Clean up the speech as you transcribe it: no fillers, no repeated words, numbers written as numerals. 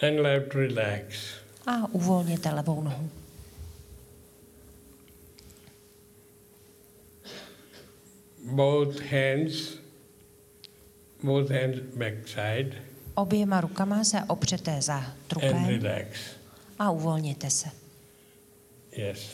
And left relax. A uvolněte levou nohu. Both hands backside. Oběma rukama se opřete za And trupem relax. a uvolněte se. Yes.